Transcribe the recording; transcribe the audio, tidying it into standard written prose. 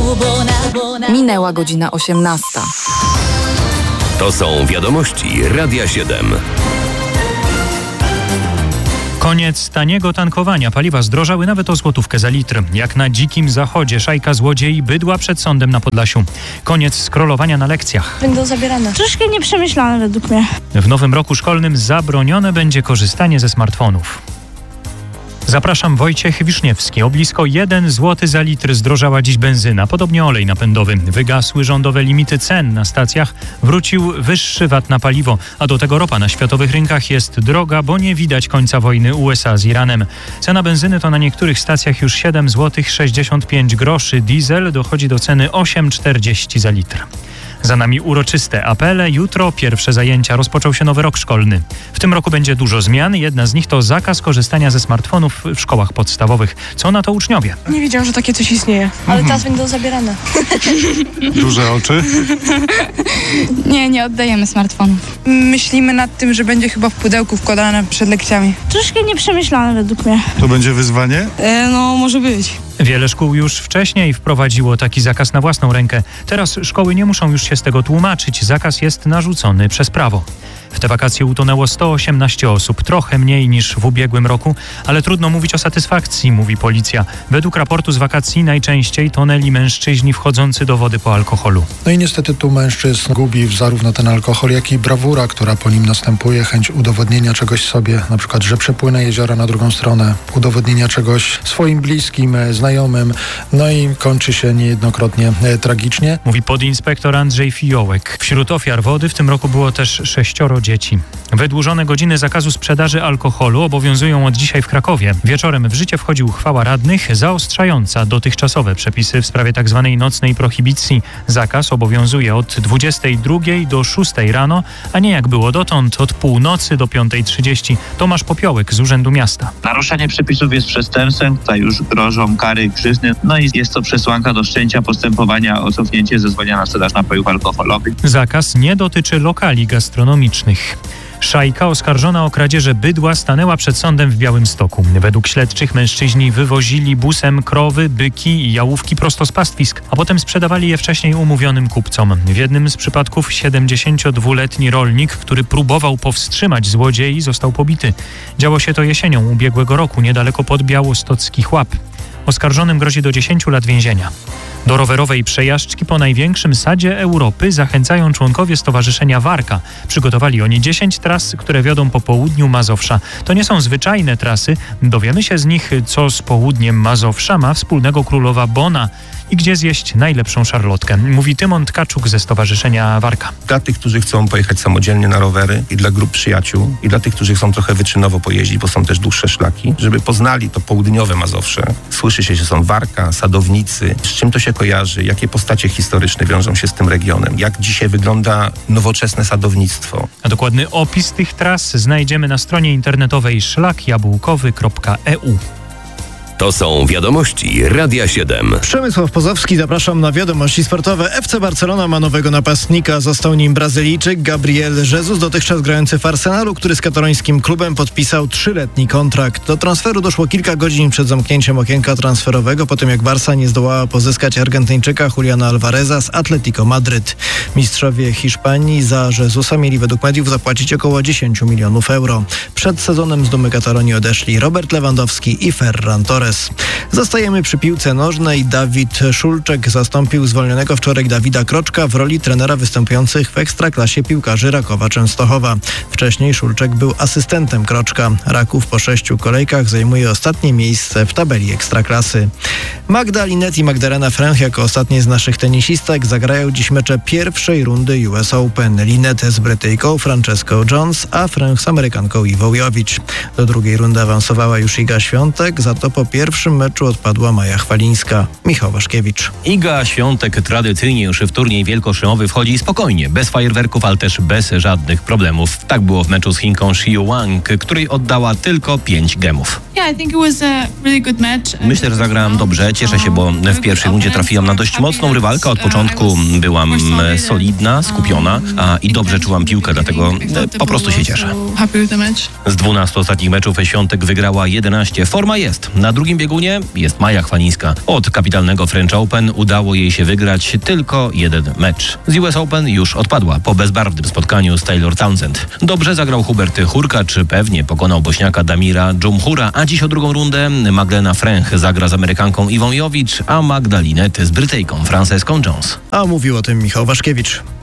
Minęła godzina 18. To są wiadomości Radia 7. Koniec taniego tankowania. Paliwa zdrożały nawet o złotówkę za litr. Jak na dzikim zachodzie szajka złodziei bydła przed sądem na Podlasiu. Koniec scrollowania na lekcjach. Będą zabierane. Troszkę nieprzemyślane według mnie. W nowym roku szkolnym zabronione będzie korzystanie ze smartfonów. Zapraszam, Wojciech Wiszniewski. O blisko 1 zł za litr zdrożała dziś benzyna, podobnie olej napędowy. Wygasły rządowe limity cen na stacjach, wrócił wyższy VAT na paliwo, a do tego ropa na światowych rynkach jest droga, bo nie widać końca wojny USA z Iranem. Cena benzyny to na niektórych stacjach już 7 zł 65 groszy. Diesel dochodzi do ceny 8,40 za litr. Za nami uroczyste apele. Jutro pierwsze zajęcia. Rozpoczął się nowy rok szkolny. W tym roku będzie dużo zmian. Jedna z nich to zakaz korzystania ze smartfonów w szkołach podstawowych. Co na to uczniowie? Nie wiedziałam, że takie coś istnieje. Ale teraz będą zabierane. Duże oczy? Nie oddajemy smartfonów. Myślimy nad tym, że będzie chyba w pudełku wkładane przed lekcjami. Troszkę nieprzemyślane według mnie. To będzie wyzwanie? No, może być. Wiele szkół już wcześniej wprowadziło taki zakaz na własną rękę. Teraz szkoły nie muszą już się z tego tłumaczyć. Zakaz jest narzucony przez prawo. W te wakacje utonęło 118 osób, trochę mniej niż w ubiegłym roku, ale trudno mówić o satysfakcji, mówi policja. Według raportu z wakacji najczęściej tonęli mężczyźni wchodzący do wody po alkoholu. No i niestety tu mężczyzn gubi zarówno ten alkohol, jak i brawura, która po nim następuje, chęć udowodnienia czegoś sobie, na przykład, że przepłynę jeziora na drugą stronę, udowodnienia czegoś swoim bliskim, znajomym, no i kończy się niejednokrotnie tragicznie. Mówi podinspektor Andrzej Fijołek. Wśród ofiar wody w tym roku było też 6 dzieci. Wydłużone godziny zakazu sprzedaży alkoholu obowiązują od dzisiaj w Krakowie. Wieczorem w życie wchodzi uchwała radnych zaostrzająca dotychczasowe przepisy w sprawie tzw. nocnej prohibicji. Zakaz obowiązuje od 22 do 6 rano, a nie jak było dotąd od północy do 5:30. Tomasz Popiołek z Urzędu Miasta. Naruszenie przepisów jest przestępstwem, tutaj już grożą kary grzywny, no i jest to przesłanka do wszczęcia postępowania o cofnięcie zezwolenia na sprzedaż napojów alkoholowych. Zakaz nie dotyczy lokali gastronomicznych. Szajka oskarżona o kradzieże bydła stanęła przed sądem w Białymstoku. Według śledczych mężczyźni wywozili busem krowy, byki i jałówki prosto z pastwisk, a potem sprzedawali je wcześniej umówionym kupcom. W jednym z przypadków 72-letni rolnik, który próbował powstrzymać złodziei, został pobity. Działo się to jesienią ubiegłego roku, niedaleko podbiałostockich Łap. Oskarżonym grozi do 10 lat więzienia. Do rowerowej przejażdżki po największym sadzie Europy zachęcają członkowie Stowarzyszenia Warka. Przygotowali oni 10 tras, które wiodą po południu Mazowsza. To nie są zwyczajne trasy. Dowiemy się z nich, co z południem Mazowsza ma wspólnego królowa Bona i gdzie zjeść najlepszą szarlotkę. Mówi Tymon Tkaczuk ze Stowarzyszenia Warka. Dla tych, którzy chcą pojechać samodzielnie na rowery i dla grup przyjaciół i dla tych, którzy chcą trochę wyczynowo pojeździć, bo są też dłuższe szlaki, żeby poznali to południowe Mazowsze. Słyszy się, że są Warka, sadownicy. Z czym to się kojarzy? Jakie postacie historyczne wiążą się z tym regionem? Jak dzisiaj wygląda nowoczesne sadownictwo? A dokładny opis tych tras znajdziemy na stronie internetowej szlakjabłkowy.eu. To są wiadomości Radia 7. Przemysław Pozowski, zapraszam na wiadomości sportowe. FC Barcelona ma nowego napastnika. Został nim Brazylijczyk Gabriel Jesus, dotychczas grający w Arsenalu, który z katalońskim klubem podpisał 3-letni kontrakt. Do transferu doszło kilka godzin przed zamknięciem okienka transferowego, po tym jak Barca nie zdołała pozyskać Argentyńczyka Juliana Alvareza z Atletico Madryt. Mistrzowie Hiszpanii za Jesusa mieli według mediów zapłacić około 10 milionów euro. Przed sezonem z dumy Katalonii odeszli Robert Lewandowski i Ferran Torres. Zostajemy przy piłce nożnej. Dawid Szulczek zastąpił zwolnionego wczoraj Dawida Kroczka w roli trenera występujących w ekstraklasie piłkarzy Rakowa Częstochowa. Wcześniej Szulczek był asystentem Kroczka. Raków po 6 kolejkach zajmuje ostatnie miejsce w tabeli ekstraklasy. Magda Linette i Magdalena Fręch jako ostatnie z naszych tenisistek zagrają dziś mecze pierwszej rundy US Open. Linette z Brytyjką Franceską Jones, a Fręch z Amerykanką Iwą Jowicz. Do drugiej rundy awansowała już Iga Świątek, za to po pierwszym meczu odpadła Maja Chwalińska. Michał Waszkiewicz. Iga Świątek tradycyjnie już w turniej wielkoszymowy wchodzi spokojnie, bez fajerwerków, ale też bez żadnych problemów. Tak było w meczu z Chinką Xiu Wang, której oddała tylko 5 gemów. Myślę, że zagrałam dobrze. Cieszę się, bo w pierwszej rundzie trafiłam na dość mocną rywalkę. Od początku byłam solidna, skupiona i dobrze czułam piłkę, dlatego po prostu się cieszę. Z 12 ostatnich meczów Świątek wygrała 11. Forma jest. Na drugiej drugim biegunie jest Maja Chwalińska. Od kapitalnego French Open udało jej się wygrać tylko jeden mecz. Z US Open już odpadła po bezbarwnym spotkaniu z Taylor Townsend. Dobrze zagrał Hubert Hurkacz, pewnie pokonał Bośniaka Damira Dżumhura, a dziś o drugą rundę Magdalena Fręch zagra z Amerykanką Iwą Jowicz, a Magda Linette z Brytyjką Franceską Jones. A mówił o tym Michał Waszkiewicz.